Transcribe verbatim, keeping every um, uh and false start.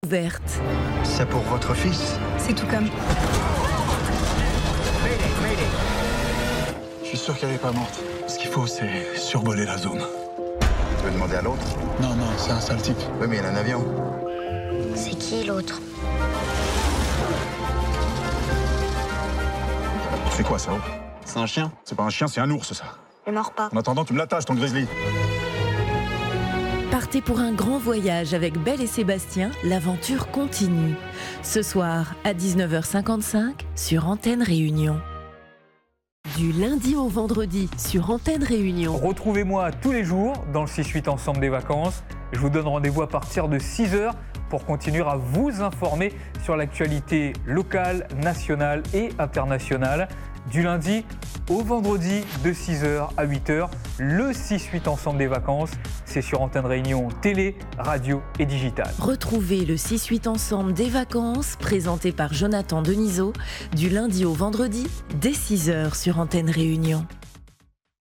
ouverte. C'est pour votre fils? C'est tout comme. Je suis sûr qu'elle est pas morte. Ce qu'il faut, c'est survoler la zone. Tu veux demander à l'autre? Non, non, c'est un sale type. Oui, mais il y a un avion. C'est qui l'autre? C'est quoi ça? C'est un chien. C'est pas un chien, c'est un ours, ça. Je mords pas. En attendant, tu me l'attaches, ton grizzly. Partez pour un grand voyage avec Belle et Sébastien, l'aventure continue. Ce soir à dix-neuf heures cinquante-cinq sur Antenne Réunion. Du lundi au vendredi sur Antenne Réunion. Retrouvez-moi tous les jours dans le six huit Ensemble des vacances. Je vous donne rendez-vous à partir de six heures pour continuer à vous informer sur l'actualité locale, nationale et internationale. Du lundi au vendredi de six heures à huit heures, le six huit Ensemble des vacances, c'est sur Antenne Réunion télé, radio et digital. Retrouvez le six huit Ensemble des vacances, présenté par Jonathan Denisot, du lundi au vendredi, dès six heures sur Antenne Réunion.